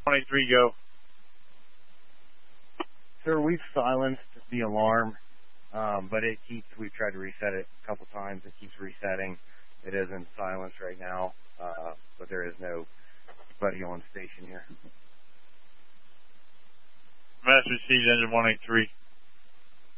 183, go. Sir, we've silenced the alarm, but we've tried to reset it a couple times. It keeps resetting. It is in silence right now, but there is nobody on station here. Master received engine 183.